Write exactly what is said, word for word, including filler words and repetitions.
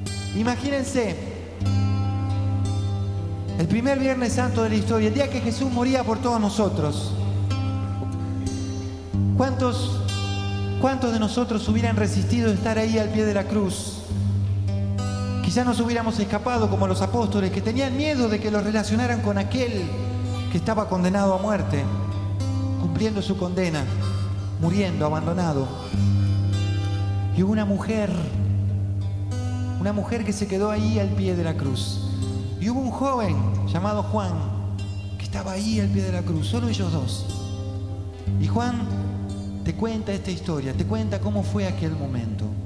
Imagínense, el primer Viernes Santo de la historia, el día que Jesús moría por todos nosotros. ¿Cuántos, cuántos de nosotros hubieran resistido estar ahí al pie de la cruz? Quizá nos hubiéramos escapado como los apóstoles, que tenían miedo de que los relacionaran con aquel que estaba condenado a muerte, cumpliendo su condena, muriendo, abandonado. Y hubo una mujer, una mujer que se quedó ahí al pie de la cruz. Y hubo un joven llamado Juan, que estaba ahí al pie de la cruz, solo ellos dos. Y Juan te cuenta esta historia, te cuenta cómo fue aquel momento.